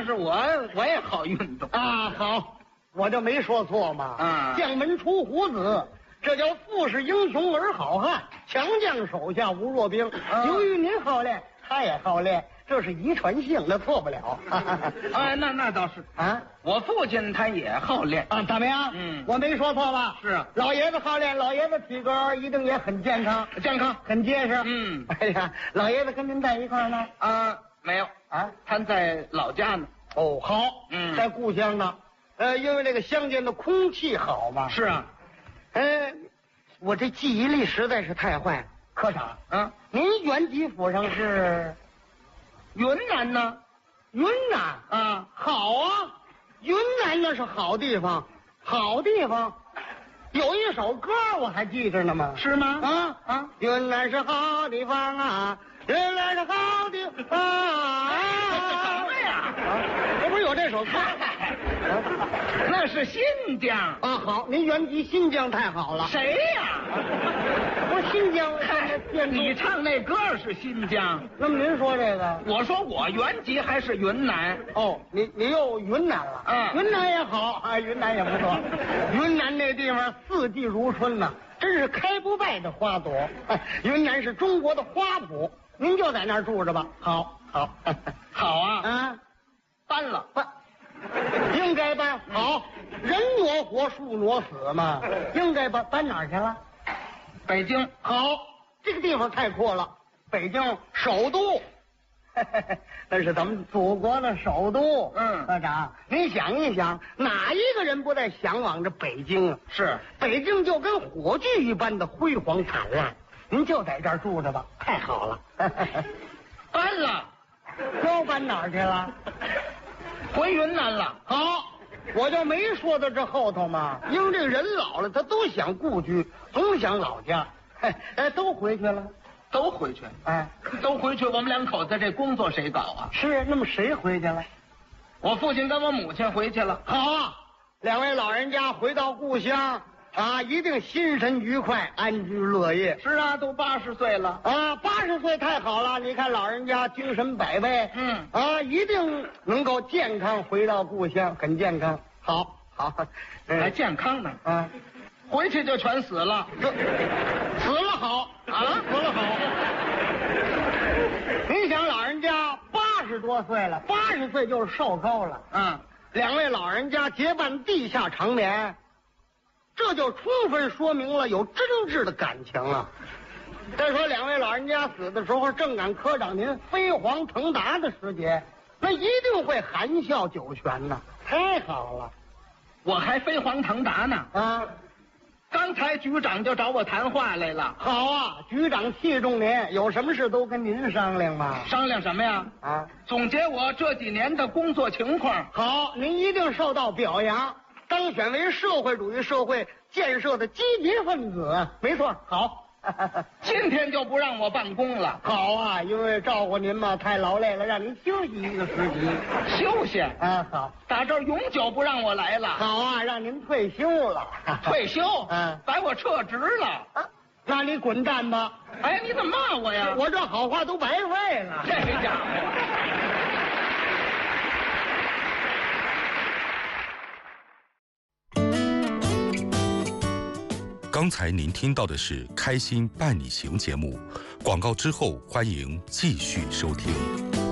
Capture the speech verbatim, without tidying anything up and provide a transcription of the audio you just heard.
是我我也好运动啊。好，我就没说错嘛。 啊， 将门出虎子，这叫富士英雄儿好汉，强将手下无弱兵。 啊、 由于您好练，他也好练。这是遗传性，那错不了。 哎，那那倒是啊，我父亲他也好练啊，怎么样？ 嗯， 我没说错吧？ 是啊， 老爷子好练，老爷子体格一定也很健康， 健康很结实。 嗯， 哎呀，老爷子跟您在一块儿呢？ 啊，没有啊，他在老家呢。 哦，好， 嗯， 在故乡呢。呃，因为那个乡间的空气好嘛。 是啊， 呃，我这记忆力实在是太坏了。科长， 嗯， 您原籍府上是？ 云南呢？ 云南啊， 好啊，云南那是好地方，好地方。有一首歌我还记着呢嘛， 是吗？ 啊啊，云南是好地方啊，云南是好地方啊。 什么呀？ 啊，这不是有这首歌？ 那是新疆啊。好，您原籍新疆太好了。 谁呀？ 不是新疆。 你唱那歌是新疆， 那么您说这个？ 我说我原籍还是云南。 哦，你你又云南了？ 嗯， 云南也好啊，云南也不错。云南那地方四季如春呐、啊，真是开不败的花朵。哎，云南是中国的花圃，您就在那儿住着吧。好，好， 好啊啊， 搬了搬，应该搬。好，人挪活，树挪死嘛，应该搬。搬哪儿去了？ 北京。 好，这个地方太阔了。北京首都，那是咱们祖国的首都。 嗯， 科长，您想一想，哪一个人不在向往着北京啊？ 是， 北京就跟火炬一般的辉煌灿烂。您就在这儿住着吧，太好了。 搬了， 又搬哪儿去了？ 回云南了。 好，我就没说到这后头嘛。因为这个人老了，他都想故居，总想老家。哎，都回去了。 都回去， 哎， 都回去。我们两口子这工作谁搞啊？ 是，那么谁回去了？ 我父亲跟我母亲回去了。 好啊，两位老人家回到故乡啊，一定心神愉快，安居乐业。 是啊，都八十岁了啊，八十岁太好了。你看老人家精神百倍， 嗯啊，一定能够健康回到故乡，很健康。好，好， 嗯、还健康呢啊。 回去就全死了， 死了好啊，死了好。你想老人家八十多岁了，八十岁就是寿高了。 嗯， 两位老人家结伴地下长眠，这就充分说明了有真挚的感情啊。再说两位老人家死的时候，正赶科长您飞黄腾达的时节，那一定会含笑九泉呐。太好了， 我还飞黄腾达呢啊！ 刚才局长就找我谈话来了。 好啊，局长器重您，有什么事都跟您商量嘛。 商量什么呀？ 啊， 总结我这几年的工作情况。 好，您一定受到表扬，当选为社会主义社会建设的积极分子。没错，好。 今天就不让我办公了。 好啊，因为照顾您嘛，太劳累了，让您休息一个时期。 休息啊，好。 打这儿永久不让我来了。 好啊，让您退休了。 退休？ 嗯， 把我撤职了。 啊，那你滚蛋吧。 哎，你怎么骂我呀？ 我这好话都白费了。 这家伙。 刚才您听到的是《开心伴你行》节目，广告之后欢迎继续收听。